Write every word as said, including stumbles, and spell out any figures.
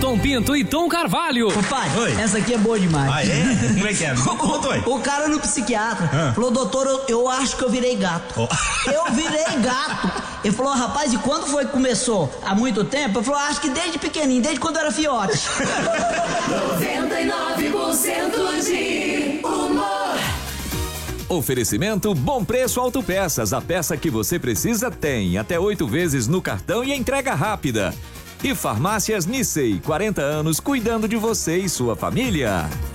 Tom Pinto e Tom Carvalho. Ô pai, Oi. essa aqui é boa demais. Ah, é? Como é que é? Conta aí. O cara no psiquiatra Ah. falou, doutor, eu, eu acho que eu virei gato. Oh. Eu virei gato. Ele falou, rapaz, e quando foi que começou? Há muito tempo? Eu falou, acho que desde pequenininho, desde quando eu era fiote. noventa e nove por cento de humor. Oferecimento Bom Preço Autopeças. A peça que você precisa tem até oito vezes no cartão e entrega rápida. E Farmácias Nissei, quarenta anos cuidando de você e sua família.